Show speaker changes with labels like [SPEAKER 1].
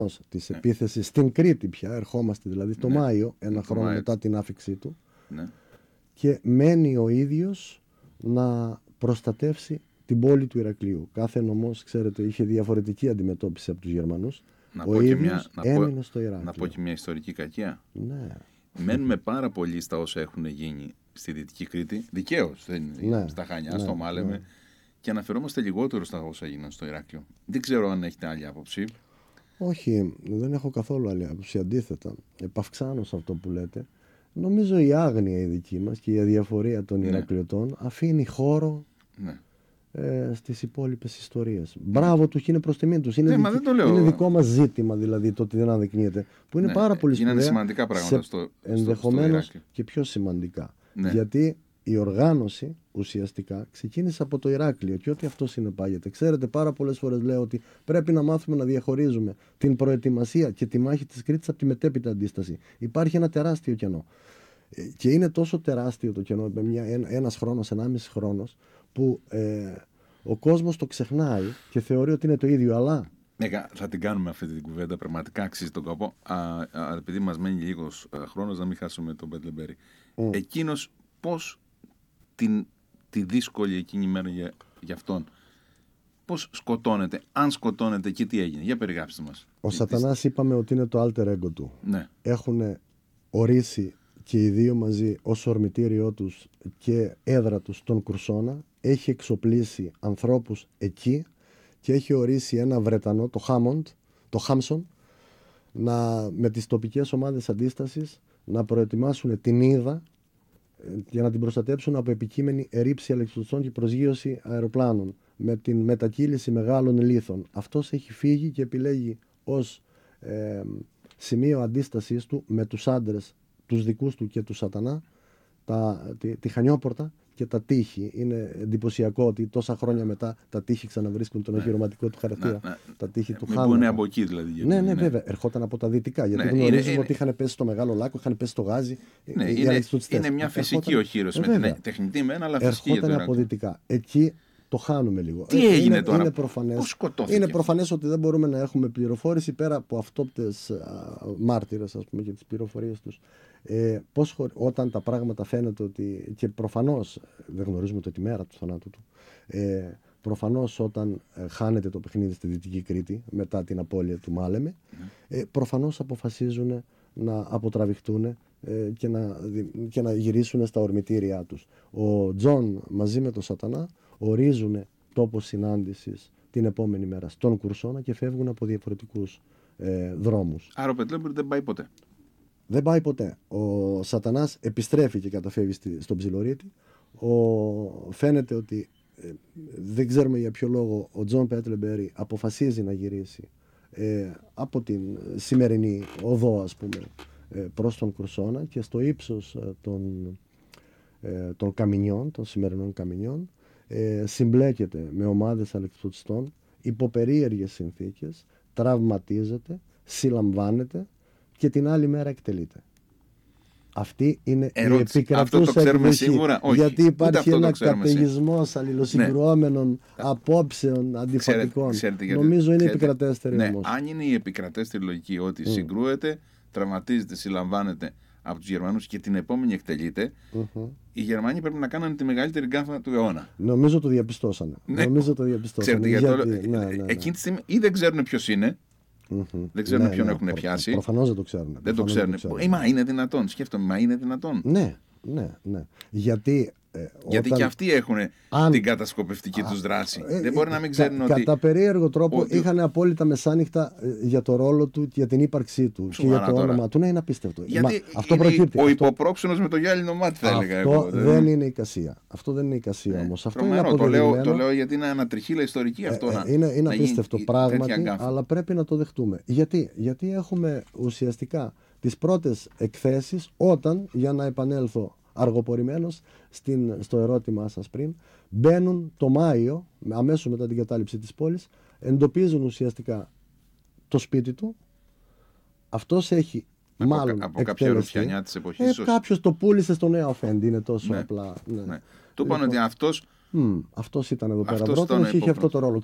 [SPEAKER 1] της επίθεσης στην Κρήτη πια, ερχόμαστε δηλαδή το Μάιο, ένα χρόνο μετά την άφηξή του, και μένει ο ίδιος να προστατεύσει την πόλη του Ηρακλείου. Κάθε νομός, ξέρετε, είχε διαφορετική αντιμετώπιση από τους Γερμανούς. Ο ίδιος έμεινε στο Ηράκλειο.
[SPEAKER 2] Να πω και μια ιστορική κακία.
[SPEAKER 1] Ναι.
[SPEAKER 2] Μένουμε πάρα πολύ στα όσα έχουν γίνει στη Δυτική Κρήτη, δικαίως, στα Χανιά, στο Μάλεμε, και αναφερόμαστε λιγότερο στα όσα έγιναν στο Ηράκλειο. Δεν ξέρω αν έχετε άλλη άποψη.
[SPEAKER 1] Όχι, δεν έχω καθόλου άλλη άποψη. Αντίθετα, επαυξάνω σε αυτό που λέτε. Νομίζω η άγνοια η δική μας και η αδιαφορία των Ηρακλειωτών αφήνει χώρο στις υπόλοιπες ιστορίες. Μπράβο τους και είναι προς τιμή τους. Είναι δικό μας ζήτημα δηλαδή το ότι δεν αναδεικνύεται. Που είναι πάρα πολύ σπουδαία.
[SPEAKER 2] Είναι σημαντικά πράγματα
[SPEAKER 1] ενδεχομένως και πιο σημαντικά. Γιατί η οργάνωση ουσιαστικά ξεκίνησε από το Ηράκλειο και ό,τι αυτό συνεπάγεται. Ξέρετε, πάρα πολλές φορές λέω ότι πρέπει να μάθουμε να διαχωρίζουμε την προετοιμασία και τη μάχη της Κρήτης από τη μετέπειτα αντίσταση. Υπάρχει ένα τεράστιο κενό. Και είναι τόσο τεράστιο το κενό, ένας χρόνος, 1,5 χρόνος, που ο κόσμος το ξεχνάει και θεωρεί ότι είναι το ίδιο, αλλά...
[SPEAKER 2] Θα την κάνουμε αυτή την κουβέντα, πραγματικά αξίζει τον κόπο. Επειδή μας μένει λίγος χρόνος, να μην χάσουμε τον Μπέτλεμπερι. Εκείνος πώς τη δύσκολη εκείνη μέρα για αυτόν, πώς σκοτώνεται, αν σκοτώνεται και τι έγινε? Για περιγράψτε μας.
[SPEAKER 1] Ο Σατανάς είπαμε ότι είναι το alter ego του.
[SPEAKER 2] Ναι.
[SPEAKER 1] Έχουν ορίσει και οι δύο μαζί ως ορμητήριό τους και έδρα τους τον Κουρσώνα. Έχει εξοπλίσει ανθρώπους εκεί και έχει ορίσει ένα Βρετανό, το Χάμσον, με τις τοπικές ομάδες αντίστασης να προετοιμάσουν την Ίδα για να την προστατέψουν από επικείμενη ερρήψη αλεξιπτωτών και προσγείωση αεροπλάνων με την μετακύληση μεγάλων λίθων. Αυτός έχει φύγει και επιλέγει ως σημείο αντίστασης του με τους άντρες, τους δικούς του και του Σατανά, τη Χανιόπορτα και τα τείχη. Είναι εντυπωσιακό ότι τόσα χρόνια μετά τα τείχη ξαναβρίσκουν τον οχυρωματικό του χαρακτήρα. Τα τείχη του Χάμον.
[SPEAKER 2] Είναι από εκεί δηλαδή.
[SPEAKER 1] Ναι, βέβαια. Ερχόταν από τα δυτικά. Γιατί γνωρίζουμε ότι είχαν πέσει στο Μεγάλο Λάκκο, είχαν πέσει στο Γάζι.
[SPEAKER 2] Είναι μια φυσική οχύρωση με την τεχνητή μένα, αλλά φυσική.
[SPEAKER 1] Ερχόταν από δυτικά. Εκεί το χάνουμε λίγο.
[SPEAKER 2] Τι έγινε τώρα?
[SPEAKER 1] Πώς σκοτώθηκε? Είναι προφανές ότι δεν μπορούμε να έχουμε πληροφόρηση πέρα από αυτόπτες μάρτυρες, ας πούμε, και τις πληροφορίες τους. Όταν τα πράγματα φαίνεται ότι. Και προφανώς δεν γνωρίζουμε το τη μέρα του θανάτου του. Προφανώς όταν χάνεται το παιχνίδι στη Δυτική Κρήτη μετά την απώλεια του Μάλεμε, προφανώς αποφασίζουν να αποτραβηχτούν και να γυρίσουν στα ορμητήριά τους. Ο Τζον μαζί με τον Σατανά ορίζουν τόπο συνάντησης την επόμενη μέρα στον Κουρσώνα και φεύγουν από διαφορετικούς δρόμους.
[SPEAKER 2] Άρα ο Πετλέμπερ δεν πάει ποτέ.
[SPEAKER 1] Δεν πάει ποτέ. Ο Σατανάς επιστρέφει και καταφεύγει στον Ψιλορίτη. Φαίνεται ότι δεν ξέρουμε για ποιο λόγο ο Τζον Πέτλεμπερι αποφασίζει να γυρίσει από την σημερινή οδό, ας πούμε, προς τον Κουρσώνα, και στο ύψος των καμινιών, των σημερινών καμινιών, συμπλέκεται με ομάδες αλεξιπτωτιστών υπό περίεργες συνθήκες, τραυματίζεται, συλλαμβάνεται και την άλλη μέρα εκτελείται. Αυτή είναι η επικρατούσα εκδοχή. Γιατί υπάρχει ένα καταιγισμός αλληλοσυγκρουόμενων απόψεων αντιφατικών. Νομίζω είναι η επικρατέστερη.
[SPEAKER 2] Ναι, αν είναι η επικρατέστερη λογική ότι συγκρούεται, τραυματίζεται, συλλαμβάνεται από τους Γερμανούς και την επόμενη εκτελείται, οι Γερμανοί πρέπει να κάνουν τη μεγαλύτερη γκάφα του αιώνα.
[SPEAKER 1] Νομίζω το διαπιστώσανε.
[SPEAKER 2] Εκείνη τη στιγμή ή δεν ξέρουν ποιος είναι. Δεν ξέρουν ποιον έχουν πιάσει.
[SPEAKER 1] Προφανώς δεν το ξέρουν.
[SPEAKER 2] Δεν το ξέρουν. Μα είναι δυνατόν? Σκέφτομαι, μα είναι δυνατόν?
[SPEAKER 1] Ναι. Γιατί
[SPEAKER 2] και αυτοί έχουν την κατασκοπευτική τους δράση. Δεν μπορεί να μην ξέρουν ότι.
[SPEAKER 1] Κατά περίεργο τρόπο είχαν απόλυτα μεσάνυχτα για το ρόλο του, για την ύπαρξή του και για το όνομα του. Ναι, είναι απίστευτο.
[SPEAKER 2] Γιατί αυτό προκύπτει. Ο υποπρόξενος με το γυάλινο μάτι, θα έλεγα εγώ.
[SPEAKER 1] Αυτό δεν είναι εικασία. Αυτό δεν είναι εικασία όμως.
[SPEAKER 2] Το λέω γιατί είναι ανατριχίλα ιστορική αυτό.
[SPEAKER 1] Είναι απίστευτο πράγματι, αλλά πρέπει να το δεχτούμε. Γιατί έχουμε ουσιαστικά τις πρώτες εκθέσεις όταν, για να επανέλθω αργοπορημένος στο ερώτημά σας πριν, μπαίνουν το Μάιο, αμέσως μετά την κατάληψη της πόλης, εντοπίζουν ουσιαστικά το σπίτι του. Αυτός έχει μάλλον
[SPEAKER 2] από κάποια ρουφιανιά της εποχής.
[SPEAKER 1] Κάποιος το πούλησε στο νέο αφέντη, είναι τόσο απλά.
[SPEAKER 2] Του είπαν ότι αυτός
[SPEAKER 1] ήταν εδώ πέρα πρώτος, είχε αυτό το ρόλο.